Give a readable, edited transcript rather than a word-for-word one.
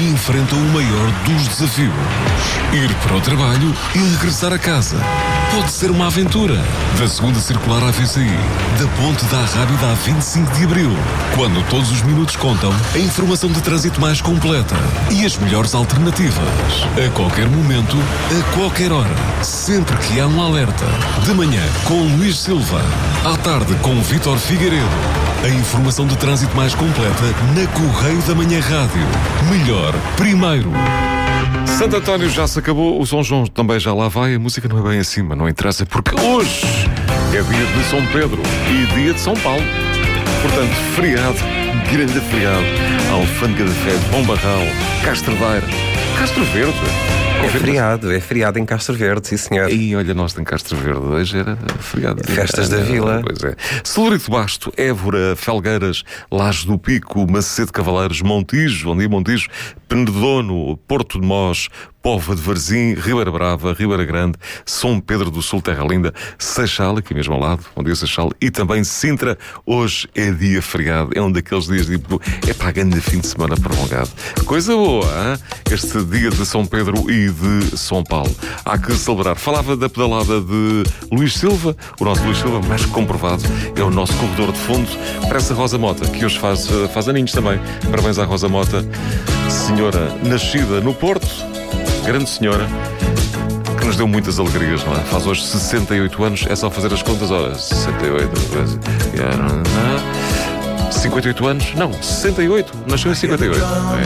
e enfrentam o maior dos desafios: ir para o trabalho e regressar a casa. Pode ser uma aventura. Da segunda circular à VCI, da ponte da Arrábida a 25 de Abril. Quando todos os minutos contam, a informação de trânsito mais completa e as melhores alternativas. A qualquer momento, a qualquer hora. Sempre que há um alerta. De manhã, com Luís Silva. À tarde, com Vítor Figueiredo. A informação de trânsito mais completa na Correio da Manhã Rádio. Melhor, primeiro. Santo António já se acabou, o São João também já lá vai, a música não é bem assim, mas não interessa, porque hoje é dia de São Pedro e dia de São Paulo. Portanto, feriado, grande feriado, Alfândega de Fé, Bom Barral, Castro Daire, Castro Verde. É feriado em Castro Verde, sim senhor. E olha, nós em Castro Verde, hoje era feriado. Festas da Vila. Pois é. Celurico de Basto, Évora, Felgueiras, Laje do Pico, Macedo Cavaleiros, Montijo, bom dia Montijo, Penedono, Porto de Mós, Póvoa de Varzim, Ribeira Brava, Ribeira Grande, São Pedro do Sul, Terra Linda, Seixal, aqui mesmo ao lado, bom dia Seixal, e também Sintra. Hoje é dia feriado, é um daqueles dias tipo, é para grande fim de semana prolongado. Coisa boa, hein? Este dia de São Pedro e de São Paulo. Há que celebrar. Falava da pedalada de Luís Silva, o nosso Luís Silva, mais comprovado, é o nosso corredor de fundo. Parece a Rosa Mota, que hoje faz aninhos também. Parabéns à Rosa Mota, senhora nascida no Porto, grande senhora, que nos deu muitas alegrias, não é? Faz hoje 68 anos, é só fazer as contas, olha, 68, 58 anos, não, 68, nasceu em 58.